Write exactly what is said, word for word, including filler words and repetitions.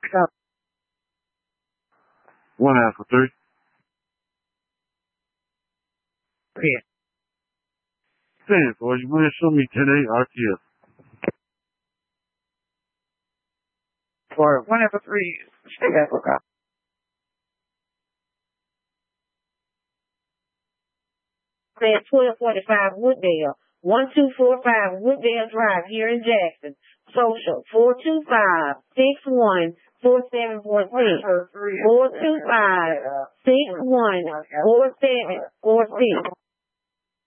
One Alpha three. Yeah. Stand for you. Want to show me ten eight R T S. For one Alpha three, stay back, look out. twelve forty-five Wooddale, one two four five Wooddale Drive here in Jackson. Social four two five, six one, four seven four six. four two five, six one, four seven four six.